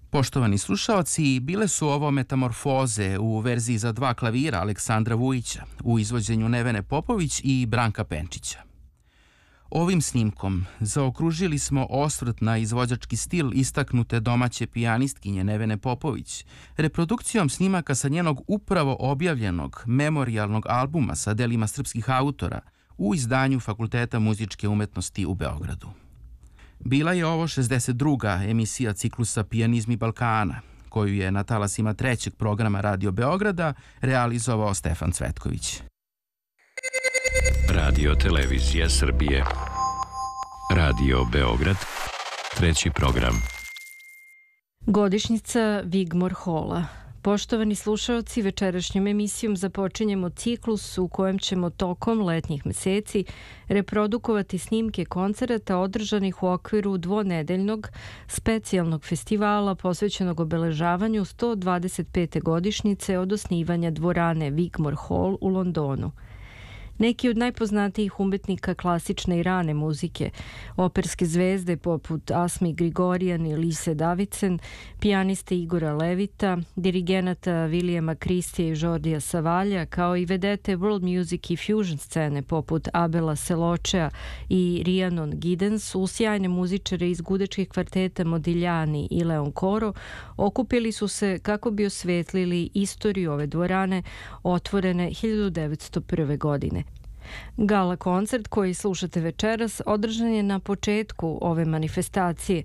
Poštovani slušaoci, bile su ovo metamorfoze u verziji za 2 klavira Aleksandra Vujića, u izvođenju Nevene Popović i Branka Penčića. Ovim snimkom zaokružili smo osvrt na izvođački stil istaknute domaće pijanistkinje Nevene Popović, reprodukcijom snimaka sa njenog upravo objavljenog memorijalnog albuma sa delima srpskih autora u izdanju Fakulteta muzičke umetnosti u Beogradu. Bila je ovo 62. emisija ciklusa Pijanizmi Balkana, koju je na talasima 3. programa Radio Beograda realizovao Stefan Cvetković. Radio Televizija Srbije. Radio Beograd. 3. program. Godišnjica Wigmore Halla. Poštovani slušaoci, večerašnjom emisijom započinjemo ciklus u kojem ćemo tokom letnjih meseci reprodukovati snimke koncerata održanih u okviru dvonedeljnog specijalnog festivala posvećenog obeležavanju 125. godišnjice od osnivanja dvorane Wigmore Hall u Londonu. Neki od najpoznatijih umetnika klasične i rane muzike, operske zvezde poput Asmi Grigorian i Lise Davidsen, pijaniste Igora Levita, dirigenata Williama Christija i Jordija Savalja, kao i vedete world music i fusion scene poput Abela Seločea i Rhiannon Giddens, uz sjajne muzičare iz gudečkih kvarteta Modigliani i Leon Coro, okupili su se kako bi osvetlili istoriju ove dvorane, otvorene 1901. godine. Gala koncert koji slušate večeras održan je na početku ove manifestacije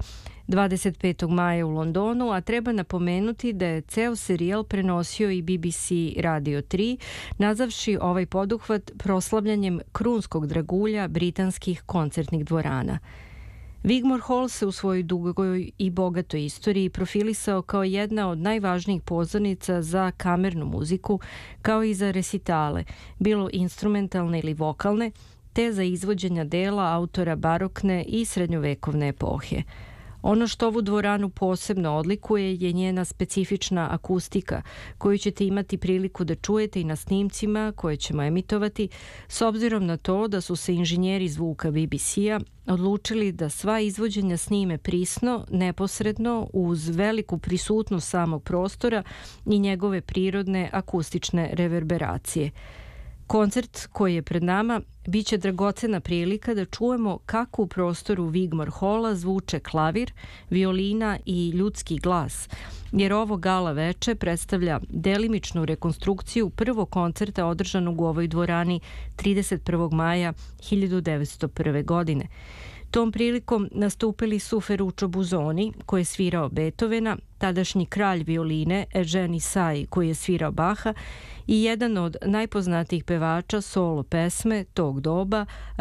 25. maja u Londonu, a treba napomenuti da je ceo serijal prenosio i BBC Radio 3, nazavši ovaj poduhvat proslavljanjem krunskog dragulja britanskih koncertnih dvorana. Wigmore Hall se u svojoj dugoj i bogatoj istoriji profilisao kao jedna od najvažnijih pozornica za kamernu muziku, kao i za resitale, bilo instrumentalne ili vokalne, te za izvođenja dela autora barokne i srednjovekovne epohe. Ono što ovu dvoranu posebno odlikuje je njena specifična akustika, koju ćete imati priliku da čujete i na snimcima koje ćemo emitovati, s obzirom na to da su se inženjeri zvuka BBC-a odlučili da sva izvođenja snime prisno, neposredno, uz veliku prisutnost samog prostora i njegove prirodne akustične reverberacije. Koncert koji je pred nama biće dragocena prilika da čujemo kako u prostoru Wigmore Halla zvuče klavir, violina i ljudski glas, jer ovo gala veče predstavlja delimičnu rekonstrukciju prvog koncerta održanog u ovoj dvorani 31. maja 1901. godine. Tom prilikom nastupili su Ferruccio Busoni, koji je svirao Beethovena, tadašnji kralj violine Eugene Issai, koji je svirao Bacha, i jedan od najpoznatijih pevača solo pesme tog doba,